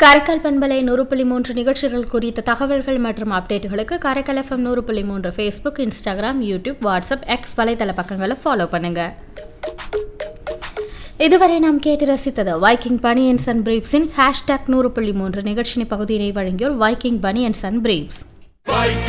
காரைக்கால் பண்பலை 100.3 நிகழ்ச்சிகள் குறித்த தகவல்கள் மற்றும் அப்டேட்டுகளுக்கு Karaikal FM 100.3 Facebook, Instagram, YouTube, WhatsApp, X வலைத்தள பக்கங்களை ஃபாலோ பண்ணுங்க. இதுவரை நாம் கேட்டு ரசித்தது வைக்கிங் பனியன்ஸ் அண்ட் பிரீப்ஸின் #100.3 நிகழ்ச்சி பகுதியினை வழங்கியோர் வைக்கிங் பனியன்ஸ் அண்ட் பிரீப்ஸ்.